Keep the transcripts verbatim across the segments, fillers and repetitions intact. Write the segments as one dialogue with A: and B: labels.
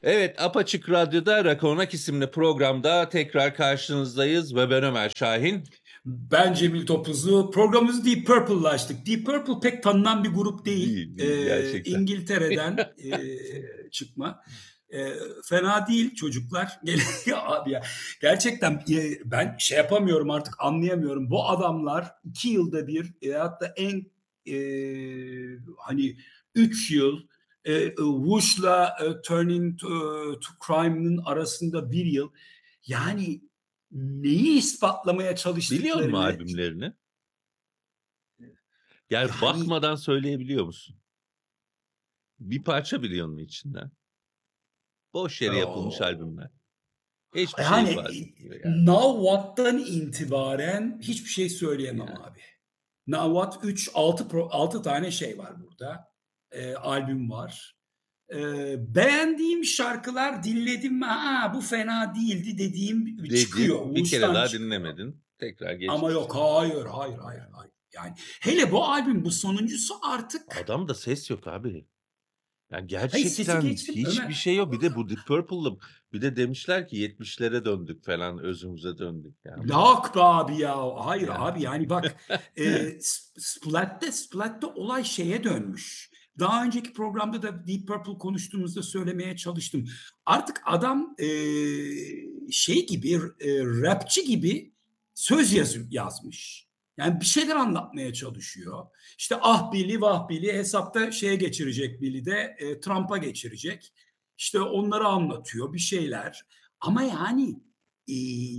A: Evet, Apaçık Radyo'da Rakonak isimli programda tekrar karşınızdayız ve ben Ömer Şahin.
B: Ben Cemil Topuzlu. Programımızı Deep Purple'la açtık. Deep Purple pek tanınan bir grup değil.
A: Değil, değil
B: Ee,
A: gerçekten.
B: İngiltere'den e, çıkma. E, fena değil çocuklar. Abi ya, gerçekten e, ben şey yapamıyorum artık, anlayamıyorum. Bu adamlar iki yılda bir e, hatta en e, hani üç yıl e, Whoosh'la e, Turning to, to Crime'ın arasında bir yıl. Yani neyi ispatlamaya çalıştıklarını...
A: Biliyor musun albümlerini? Yani, yani bakmadan söyleyebiliyor musun? Bir parça biliyor musun içinden? Boş yere yapılmış oh. albümler. Hiçbir
B: yani,
A: şey var.
B: Yani. Now What'tan itibaren hiçbir şey söyleyemem yani. Abi. Now What üç altı tane şey var burada. E, albüm var. E, beğendiğim şarkılar dinledim mi? Ha, bu fena değildi dediğim
A: Dedin,
B: çıkıyor.
A: Bir kere daha
B: çıkıyor.
A: dinlemedin. Tekrar geçmiş.
B: Ama yok hayır hayır hayır. hayır. Yani hele bu albüm, bu sonuncusu artık.
A: Adamda ses yok abi. Yani gerçekten hayır,
B: geçtim,
A: hiçbir
B: Ömer.
A: şey yok. Bir de bu Deep Purple'lı bir de demişler ki yetmişlere döndük falan, özümüze döndük. Yani.
B: Yok be abi ya. Hayır yani. Abi yani bak e, Splat'te, Splat'te olay şeye dönmüş. Daha önceki programda da Deep Purple konuştuğumuzda söylemeye çalıştım. Artık adam e, şey gibi, e, rapçi gibi söz yazı, yazmış. Yani bir şeyler anlatmaya çalışıyor. İşte ah Billy vah Billy hesapta şeye geçirecek Billy de e, Trump'a geçirecek. İşte onları anlatıyor bir şeyler. Ama yani e,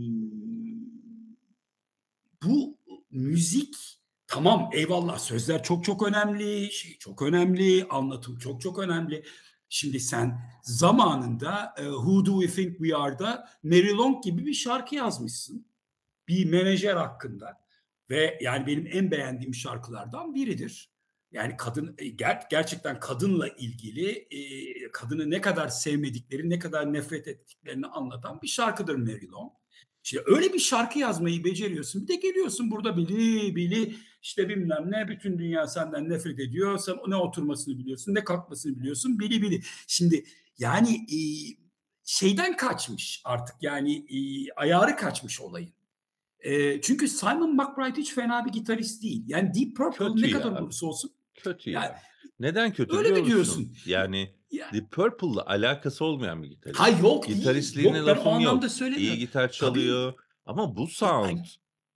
B: bu müzik tamam eyvallah, sözler çok çok önemli, şey çok önemli, anlatım çok çok önemli. Şimdi sen zamanında e, Who Do We Think We Are'da Mary Long gibi bir şarkı yazmışsın. Bir menajer hakkında ve yani benim en beğendiğim şarkılardan biridir. Yani kadın ger- gerçekten kadınla ilgili e, kadını ne kadar sevmedikleri, ne kadar nefret ettiklerini anlatan bir şarkıdır Mary Long. İşte öyle bir şarkı yazmayı beceriyorsun. Bir de geliyorsun burada Billy, Billy işte bilmem ne, bütün dünya senden nefret ediyor. Sen ne oturmasını biliyorsun, ne kalkmasını biliyorsun. Billy, Billy. Şimdi yani e, şeyden kaçmış artık, yani e, ayarı kaçmış olayın. E, çünkü Simon McBride hiç fena bir gitarist değil. Yani Deep Purple kötü ne ya. kadar olursa olsun.
A: Kötü yani, ya. Neden kötü
B: öyle
A: biliyor
B: mi diyorsun?
A: musun? Yani ya. Deep Purple'la alakası olmayan bir gitarist.
B: Hayır yok değil.
A: Gitaristliğine
B: Yok,
A: lafım yok.
B: İyi
A: İyi gitar çalıyor. Tabii. Ama bu sound, ya,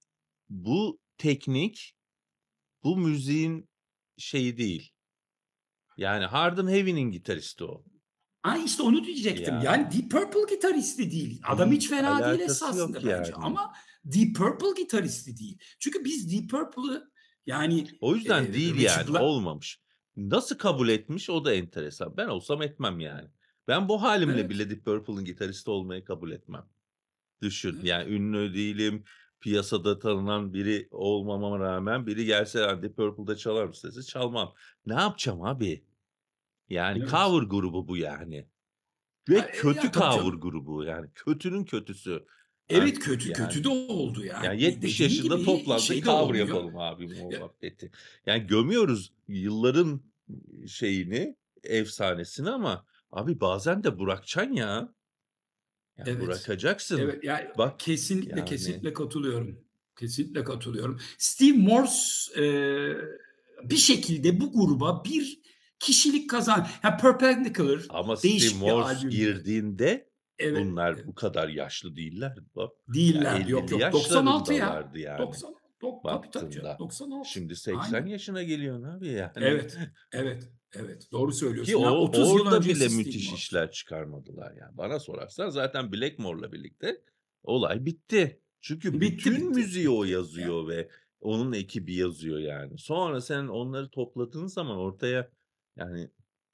A: bu teknik, bu müziğin şeyi değil. Yani Hard and Heavy'nin gitaristi o.
B: Ay işte onu diyecektim. Yani, yani Deep Purple gitaristi değil. Adam hiç fena değil esasında bence. Yani. Ama Deep Purple gitaristi değil. Çünkü biz Deep Purple'ı yani...
A: O yüzden e, değil yani
B: Richard...
A: olmamış. Nasıl kabul etmiş o da enteresan. Ben olsam etmem yani. Ben bu halimle evet. bile Deep Purple'ın gitaristi olmayı kabul etmem. Düşün evet. yani ünlü değilim. Piyasada tanınan biri olmamama rağmen biri gelse Deep Purple'da çalar mı sesi? Çalmam. Ne yapacağım abi? Yani evet. cover grubu bu yani. Ve ya, kötü ya, cover canım. grubu yani. Kötünün kötüsü.
B: Evet yani, kötü yani. kötü de oldu yani.
A: Yani yetmiş yaşında toplandık şey cover olmuyor. yapalım abi muhabbeti. Yani gömüyoruz yılların şeyini, efsanesini ama abi bazen de bırakacaksın ya. Yani evet. Bırakacaksın.
B: Evet yani bak kesinlikle yani. kesinlikle katılıyorum. Kesinlikle katılıyorum. Steve Morse e, bir şekilde bu gruba bir kişilik kazan. Yani Perpendicular
A: ama Steve Morse girdiğinde evet, bunlar evet. bu kadar yaşlı değiller. Bak,
B: değiller. Yok yok doksan altı ya.
A: Yani.
B: doksan, tabii, tabii canım, doksan altı.
A: Şimdi seksen Aynen. yaşına geliyorsun abi yani.
B: Evet. Evet. Evet, doğru söylüyorsun.
A: Ki o, ya, otuz orada yıl bile müthiş Steve işler Morse. çıkarmadılar yani. Bana sorarsan zaten Blackmore'la birlikte olay bitti. Çünkü bitti, bütün bitti, müziği bitti. o yazıyor yani. Ve onun ekibi yazıyor yani. Sonra sen onları topladığın zaman ortaya yani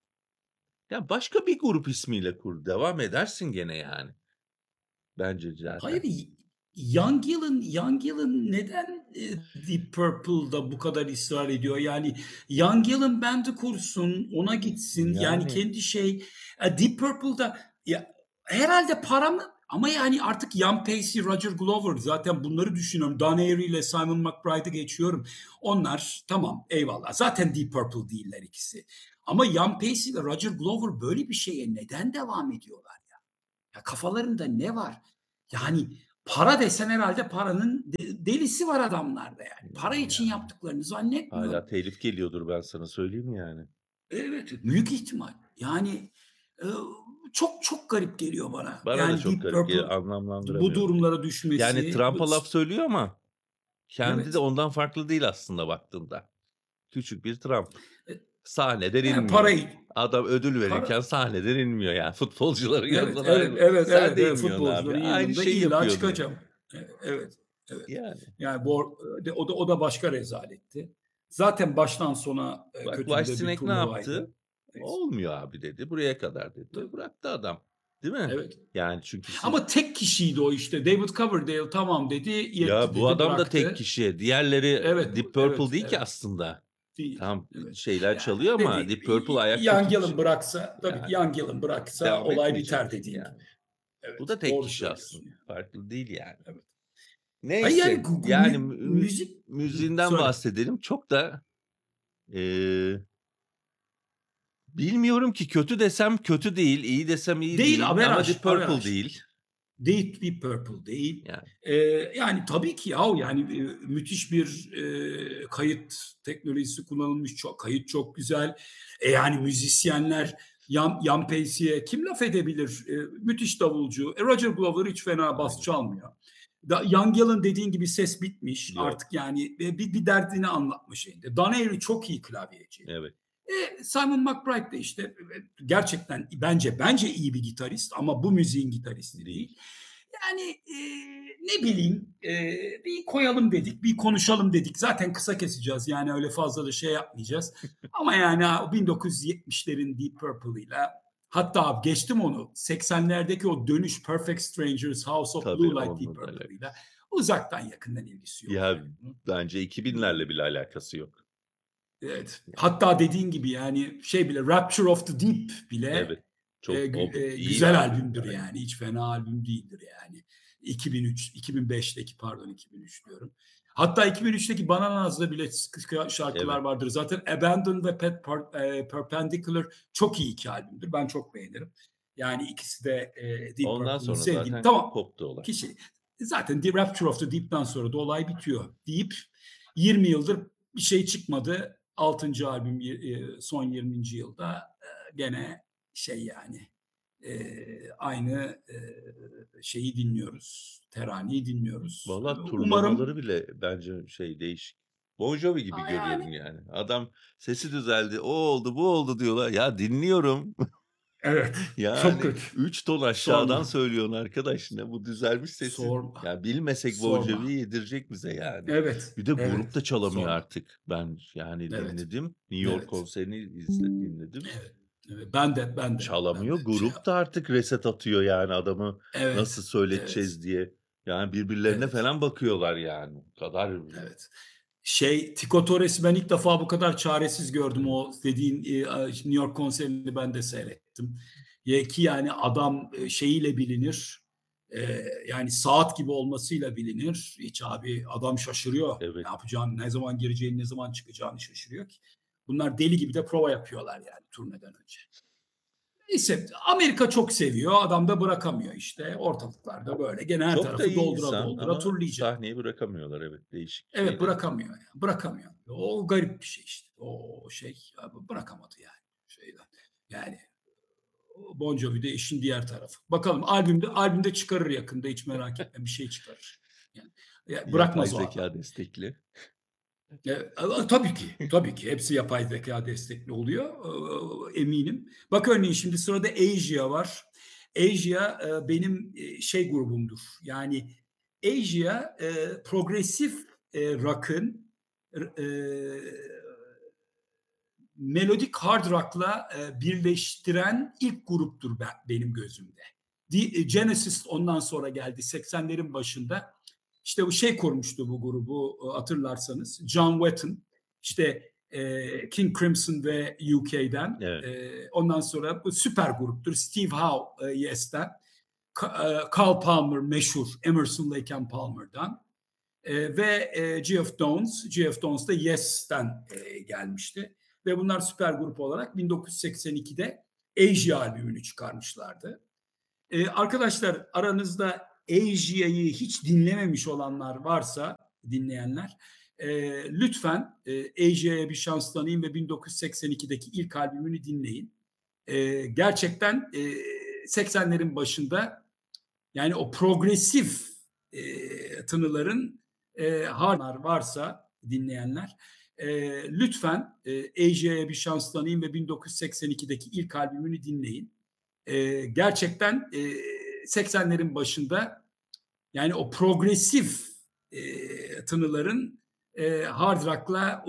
A: ya başka bir grup ismiyle kur. Devam edersin gene yani. Bence zaten.
B: Hayır, Young Gillan, Young Gillan neden e, Deep Purple'da bu kadar ısrar ediyor? Yani Young Gillan bandi kursun, ona gitsin. Yani, yani kendi şey e, Deep Purple'da ya herhalde para mı? Ama yani artık Ian Paice, Roger Glover zaten bunları düşünüyorum. Don Airey ile Simon McBride'ı geçiyorum. Onlar tamam eyvallah. Zaten Deep Purple değiller ikisi. Ama Ian Paice ile Roger Glover böyle bir şeye neden devam ediyorlar ya? Ya kafalarında ne var? Yani para desen herhalde paranın de delisi var adamlarda yani. Para için
A: Yani.
B: yaptıklarını zannetmiyorum.
A: Hâlâ telif geliyordur ben sana söyleyeyim yani.
B: Evet, büyük ihtimal. Yani, eee, çok çok garip geliyor bana.
A: Bana da
B: Yani
A: çok
B: Deep
A: garip
B: Purple
A: geliyor,
B: bu
A: anlamlandıramıyorum.
B: durumlara
A: Yani
B: düşmesi, bu
A: Trump'a
B: s
A: laf söylüyor ama kendi de
B: Evet.
A: ondan farklı değil aslında baktığında. Küçük bir Trump.
B: E
A: Sahneden
B: yani
A: inmiyor.
B: parayı
A: Adam ödül verirken
B: para
A: sahneden inmiyor yani. Futbolcuların
B: Evet,
A: yanından
B: evet,
A: ayrıl
B: evet,
A: Sen
B: evet,
A: de
B: evet.
A: inmiyorsun abi.
B: Futbolcuların
A: Aynı
B: yanında
A: şeyi
B: illa
A: yapıyordun.
B: çıkacağım. E evet, evet.
A: Yani.
B: Yani bu de o da o da başka rezaletti. Zaten baştan sona, eee,
A: Bak
B: kötü de bir
A: Whitesnake ne
B: turnuvaydı.
A: yaptı?
B: Neyse.
A: "Olmuyor abi." dedi. "Buraya kadar." dedi.
B: Tabii.
A: Bıraktı adam. Değil mi?
B: Evet.
A: Yani çünkü siz
B: Ama tek kişiydi o işte. David Coverdale tamam dedi, yetti
A: Ya bu
B: dedi,
A: adam da tek
B: bıraktı.
A: kişi. Diğerleri
B: Evet,
A: Deep Purple
B: evet,
A: değil ki
B: evet.
A: aslında.
B: Değil.
A: Tamam,
B: Evet.
A: şeyler
B: Ya
A: çalıyor ama
B: dedi
A: Deep Purple ayakta
B: Ian
A: tut
B: Gillan bıraksa tabii
A: yani
B: Ian Gillan bıraksa
A: devam
B: olay biter
A: etmeyecek
B: dediğin gibi.
A: yani. Bu
B: Evet,
A: da tek
B: doğru
A: kişi aslında.
B: söylüyorsun ya.
A: Farklı değil yani.
B: Evet. Hayır yani
A: Neyse,
B: gu gu
A: yani
B: mü
A: mü mü
B: müzik Hıh,
A: müziğinden
B: söyle.
A: bahsedelim. Çok da, eee bilmiyorum ki kötü desem kötü değil, iyi desem iyi
B: Değil,
A: değil ama
B: averaj,
A: Deep Purple
B: averaj.
A: değil.
B: Değil, Deep Purple değil.
A: Yani.
B: Eee, yani tabii ki yahu yani, eee, müthiş bir, eee, kayıt teknolojisi kullanılmış. Çok kayıt çok güzel. E, yani müzisyenler Ian Ian Paice'ye kim laf edebilir? Eee, müthiş davulcu. E, Roger Glover hiç fena bas
A: Aynen.
B: çalmıyor. Da Ian Gillan dediğin gibi ses bitmiş.
A: Yok.
B: Artık yani, eee, bir bir derdini anlatmış elinde. Don Airey çok iyi klavyeci.
A: Evet.
B: E, Simon McBride de işte e gerçekten bence bence iyi bir gitarist ama bu müziğin gitaristi
A: Değil.
B: değil. Yani, eee, ne bileyim, eee, bir koyalım dedik, bir konuşalım dedik. Zaten kısa keseceğiz yani öyle fazla da şey yapmayacağız. Ama yani o bin dokuz yüz yetmişlerin Deep Purple'ıyla hatta geçtim onu seksenlerdeki o dönüş Perfect Strangers, House of
A: Tabii,
B: Blue Light Deep
A: onunla da
B: Purple'ıyla
A: alakası.
B: uzaktan yakından ilgisi yok
A: Ya
B: yani bunun.
A: bence iki binlerle bile alakası yok.
B: Evet.
A: Yani.
B: Hatta dediğin gibi yani şey bile Rapture of the Deep bile,
A: Evet.
B: eee,
A: Çok
B: gü
A: o
B: eee,
A: iyi bir
B: güzel
A: albümdü.
B: albümdür
A: Aynen.
B: yani. Hiç fena albüm değildir yani. iki bin üç, iki bin beşteki pardon iki bin üç diyorum. Hatta iki bin üçteki Bananas'da bile sıkı şarkılar
A: Evet.
B: vardır. Zaten Abandon ve Pet Par eee, Perpendicular çok iyi iki albümdür. Ben çok beğenirim. Yani ikisi de, eee, Deep
A: Ondan
B: Purple'ın
A: sonra
B: sevdiğim
A: zaten
B: tamam
A: koptu olay.
B: kişi zaten The Rapture of the Deep'ten sonra da olay bitiyor deyip yirmi yıldır bir şey çıkmadı. altıncı albüm y eee, son yirminci yılda, eee, gene şey yani, eee, aynı, eee, şeyi dinliyoruz, teraneyi dinliyoruz. Eee,
A: Valla turnlamaları
B: umarım
A: bile bence şey değişik. Bon Jovi gibi
B: A,
A: görüyorum
B: yani
A: yani. Adam sesi düzeldi, o oldu, bu oldu diyorlar. Ya dinliyorum.
B: Evet, çok
A: Yani
B: kötü.
A: üç ton aşağıdan
B: Sorma.
A: söylüyorsun arkadaş. Ne bu düzelmiş sesi.
B: Sorma,
A: Ya bilmesek Bon
B: sorma.
A: Jovi'yi yedirecek bize yani.
B: Evet,
A: Bir de grup
B: evet,
A: da çalamıyor
B: sorma.
A: artık. Ben yani
B: Evet,
A: dinledim. New York
B: evet.
A: konserini izle dinledim.
B: Evet, evet. Ben de, ben de, ben
A: Çalamıyor.
B: de şey
A: Grup da
B: yaptım.
A: artık reset atıyor yani adamı nasıl
B: Evet, evet,
A: söyleteceğiz diye. Yani birbirlerine
B: evet,
A: falan bakıyorlar yani. O kadar
B: evet. Şey, Tico Torres'i ben ilk defa bu kadar çaresiz gördüm.
A: Evet.
B: O dediğin, eee, aaa, New York konserini ben de seyrettim. Ye ki yani adam, eee, şeyiyle bilinir, eee, yani saat gibi olmasıyla bilinir. Hiç abi adam şaşırıyor. Ne
A: Evet.
B: yapacağını, ne zaman gireceğini, ne zaman çıkacağını şaşırıyor ki. Bunlar deli gibi de prova yapıyorlar yani turneden önce. Neyse, Amerika çok seviyor. Adam da bırakamıyor işte. Ortalıklarda böyle gene her
A: Çok da
B: tarafı
A: iyi
B: doldura
A: insan
B: doldura
A: ama
B: turlayacak.
A: sahneyi bırakamıyorlar. Evet, değişik
B: Evet,
A: şeyleri.
B: bırakamıyor ya, bırakamıyor. O garip bir şey işte. O şey, ya bırakamadı yani şeyden. Yani Bon Jovi de işin diğer tarafı. Bakalım albümde albümde çıkarır yakında hiç merak etme bir şey çıkarır. Yani ya
A: Yapay
B: bırakmaz o adam.
A: zekâ destekli.
B: Eee, a tabii ki, tabii ki. Hepsi yapay zekâ destekli oluyor, eee, eminim. Bak örneğin şimdi sırada Asia var. Asia, eee, benim, eee, şey grubumdur. Yani Asia, eee, progresif, eee, rock'ın r eee, melodik hard rock'la, eee, birleştiren ilk gruptur be benim gözümde. Di Genesis ondan sonra geldi seksenlerin başında. İşte bu şey kurmuştu bu grubu e, hatırlarsanız. John Wetton, işte e, King Crimson ve U K'den.
A: Evet.
B: E, ondan sonra bu süper gruptur. Steve Howe e, Yes'ten. Ka- e, Carl Palmer meşhur. Emerson, Lake and Palmer'dan. E, ve e, Geoff Downes. Geoff Downes da Yes'ten e, gelmişti. ve bunlar süper grup olarak bin dokuz yüz seksen ikide Asia albümünü çıkarmışlardı. Eee, arkadaşlar aranızda Asia'yı hiç dinlememiş olanlar varsa, dinleyenler, eee, lütfen, eee, Asia'ya bir şans tanıyın ve bin dokuz yüz seksen ikideki ilk albümünü dinleyin. Eee, gerçekten, eee, seksenlerin başında yani o progresif, eee, tınıların, eee, hâlâ varsa dinleyenler, eee, lütfen, eee, Asia'ya bir şans tanıyın ve bin dokuz yüz seksen ikideki ilk albümünü dinleyin. Eee, gerçekten, eee, seksenlerin başında yani o progresif, eee, tınıların, eee, hard rock'la